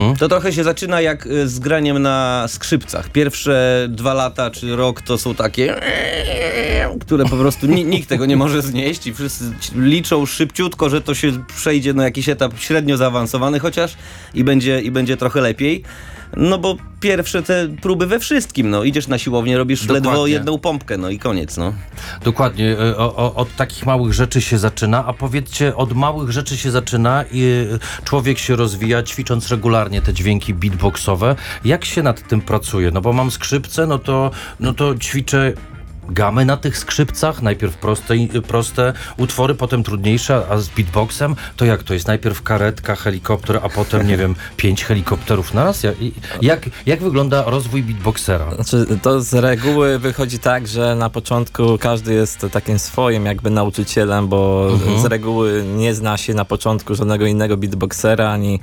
To trochę się zaczyna jak z graniem na skrzypcach. Pierwsze 2 lata czy rok to są takie, które po prostu nikt tego nie może znieść i wszyscy liczą szybciutko, że to się przejdzie na jakiś etap średnio zaawansowany chociaż i będzie trochę lepiej. No bo pierwsze te próby we wszystkim, no idziesz na siłownię, robisz ledwo jedną pompkę, no i koniec, no. Dokładnie, od takich małych rzeczy się zaczyna, a powiedzcie, od małych rzeczy się zaczyna i człowiek się rozwija, ćwicząc regularnie te dźwięki beatboxowe. Jak się nad tym pracuje? No bo mam skrzypce, no to ćwiczę gamy na tych skrzypcach, najpierw proste utwory, potem trudniejsze, a z beatboxem to jak to jest? Najpierw karetka, helikopter, a potem, nie wiem, 5 helikopterów na raz? Jak wygląda rozwój beatboxera? Znaczy, to z reguły wychodzi tak, że na początku każdy jest takim swoim jakby nauczycielem, bo z reguły nie zna się na początku żadnego innego beatboxera, ani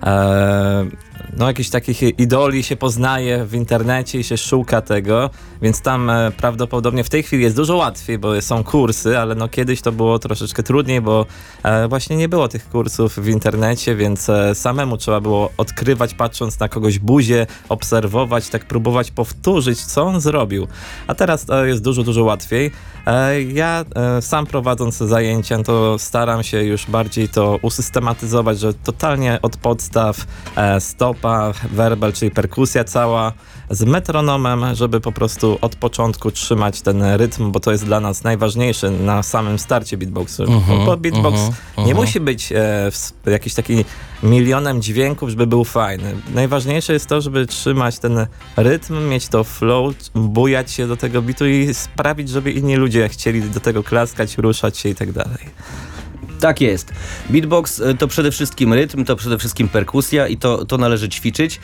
jakichś takich idoli się poznaje w internecie i się szuka tego, więc tam prawdopodobnie w tej chwili jest dużo łatwiej, bo są kursy, ale no kiedyś to było troszeczkę trudniej, bo właśnie nie było tych kursów w internecie, więc samemu trzeba było odkrywać, patrząc na kogoś buzię, obserwować, tak próbować powtórzyć, co on zrobił. A teraz jest dużo łatwiej. Ja sam prowadząc zajęcia, to staram się już bardziej to usystematyzować, że totalnie od podstaw stopa, werbel, czyli perkusja cała z metronomem, żeby po prostu od początku trzymać ten rytm, bo to jest dla nas najważniejsze na samym starcie beatboxu. Bo beatbox nie musi być jakiś taki milionem dźwięków, żeby był fajny. Najważniejsze jest to, żeby trzymać ten rytm, mieć to flow, bujać się do tego bitu i sprawić, żeby inni ludzie chcieli do tego klaskać, ruszać się i tak dalej. Tak jest. Beatbox to przede wszystkim rytm, to przede wszystkim perkusja i to należy ćwiczyć.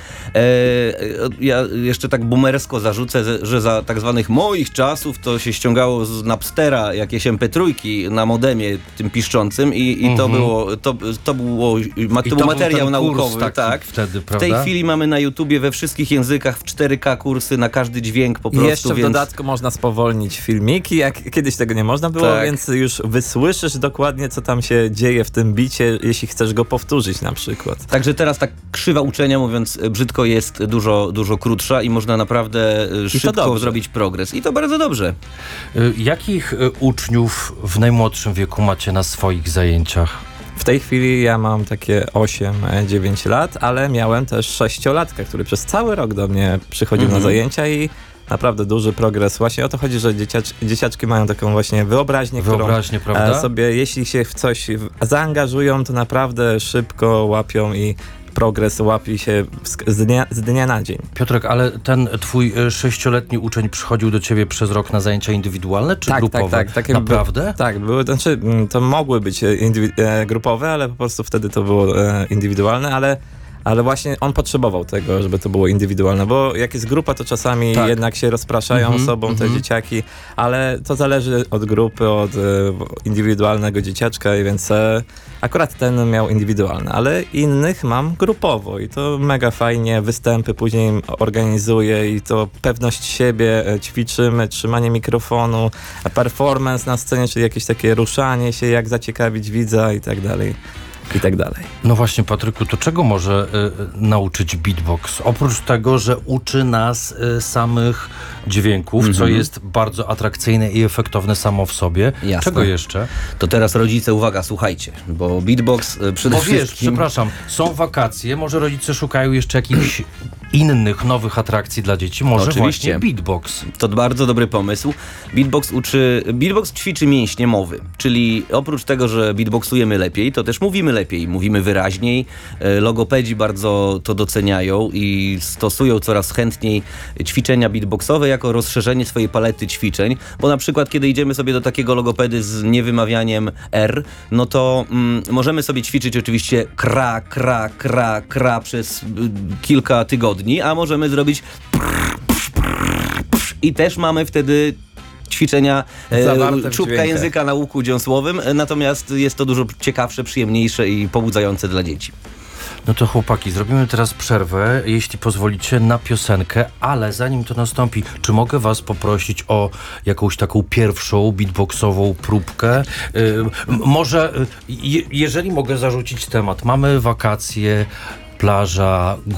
Ja jeszcze tak boomersko zarzucę, że za tak zwanych moich czasów to się ściągało z Napstera jakieś MP3 na modemie tym piszczącym i to był materiał naukowy. Tak. Wtedy, w tej chwili mamy na YouTubie we wszystkich językach w 4K kursy na każdy dźwięk po prostu. I jeszcze w dodatku można spowolnić filmiki, jak kiedyś tego nie można było, więc już wysłyszysz dokładnie, co tam się dzieje w tym bicie, jeśli chcesz go powtórzyć na przykład. Także teraz ta krzywa uczenia, mówiąc brzydko, jest dużo krótsza i można naprawdę szybko zrobić progres. I to bardzo dobrze. Jakich uczniów w najmłodszym wieku macie na swoich zajęciach? W tej chwili ja mam takie 8-9 lat, ale miałem też 6-latka, który przez cały rok do mnie przychodził na zajęcia i naprawdę duży progres. Właśnie o to chodzi, że dzieciaczki mają taką właśnie wyobraźnię, prawda? Sobie, jeśli się w coś zaangażują, to naprawdę szybko łapią i progres łapi się z dnia na dzień. Piotrek, ale ten twój 6-letni uczeń przychodził do ciebie przez rok na zajęcia indywidualne czy grupowe? Tak. Naprawdę? Były, to mogły być grupowe, ale po prostu wtedy to było indywidualne, ale właśnie on potrzebował tego, żeby to było indywidualne, bo jak jest grupa, to czasami jednak się rozpraszają sobą te dzieciaki, ale to zależy od grupy, od indywidualnego dzieciaczka, więc akurat ten miał indywidualne, ale innych mam grupowo i to mega fajnie, występy później organizuję i to pewność siebie ćwiczymy, trzymanie mikrofonu, performance na scenie, czyli jakieś takie ruszanie się, jak zaciekawić widza i tak dalej. No właśnie, Patryku, to czego może nauczyć beatbox? Oprócz tego, że uczy nas samych dźwięków, co jest bardzo atrakcyjne i efektowne samo w sobie. Jasne. Czego jeszcze? To teraz rodzice, uwaga, słuchajcie, bo beatbox przede wszystkim... Przepraszam, są wakacje, może rodzice szukają jeszcze jakichś innych, nowych atrakcji dla dzieci. Może właśnie beatbox. To bardzo dobry pomysł. Beatbox ćwiczy mięśnie mowy, czyli oprócz tego, że beatboxujemy lepiej, to też mówimy lepiej, mówimy wyraźniej. Logopedzi bardzo to doceniają i stosują coraz chętniej ćwiczenia beatboxowe jako rozszerzenie swojej palety ćwiczeń, bo na przykład kiedy idziemy sobie do takiego logopedy z niewymawianiem R, no to możemy sobie ćwiczyć oczywiście kra przez kilka tygodni, a możemy zrobić i też mamy wtedy ćwiczenia czubka języka na łuku dziąsłowym, natomiast jest to dużo ciekawsze, przyjemniejsze i pobudzające dla dzieci. No to chłopaki, zrobimy teraz przerwę, jeśli pozwolicie, na piosenkę, ale zanim to nastąpi, czy mogę was poprosić o jakąś taką pierwszą beatboxową próbkę? Może, jeżeli mogę zarzucić temat, mamy wakacje, plaża,